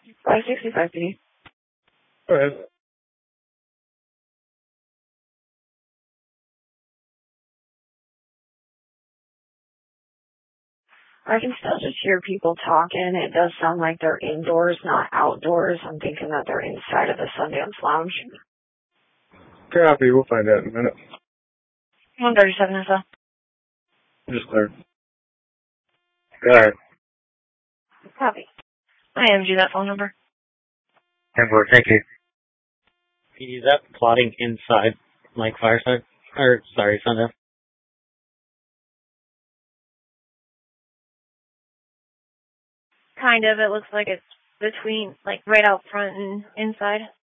565 PD. Go ahead. I can still just hear people talking. It does sound like they're indoors, not outdoors. I'm thinking that they're inside of the Sundance Lounge. Copy. We'll find out in a minute. 137 SL. Just cleared. Go ahead. Copy. IMG that phone number. Hamburg, thank you. PD, is that plotting inside, like Fireside? Or, sorry, Sundance? Kind of. It looks like it's between, like, right out front and inside.